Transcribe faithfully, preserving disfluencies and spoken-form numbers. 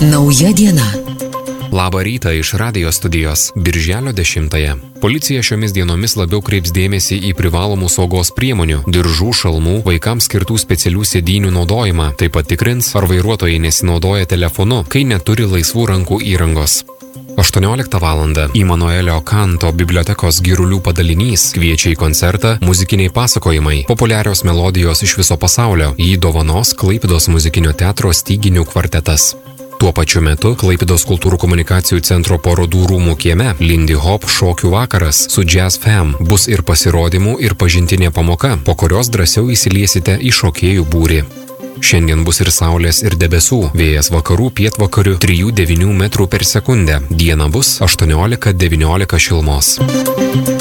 Nauja diena. Labą rytą iš radijo studijos. Birželio dešimtąją. Policija šiomis dienomis labiau kreips dėmesį į privalomų saugos priemonių, diržų, šalmų, vaikams skirtų specialių sėdynių naudojimą. Taip pat tikrins, ar vairuotojai nesinaudoja telefonu, kai neturi laisvų rankų įrangos. aštuonioliktą valandą Immanuelio Kanto bibliotekos Girulių padalinys kviečia į koncertą muzikiniai pasakojimai, populiarios melodijos iš viso pasaulio. Jį dovanos Klaipėdos muzikinio teatro Styginių kvartetas. Tuo pačiu metu Klaipėdos kultūrų komunikacijų centro parodų rūmų kieme Lindy Hop šokių vakaras su Jazz Fam. Bus ir pasirodymų, ir pažintinė pamoka, po kurios drąsiau įsiliesite į šokėjų būrį. Šiandien bus ir saulės, ir debesų. Vėjas vakarų pietvakarių trijų devynių metrų per sekundę. Diena bus aštuoniolika devyniolika šilumos.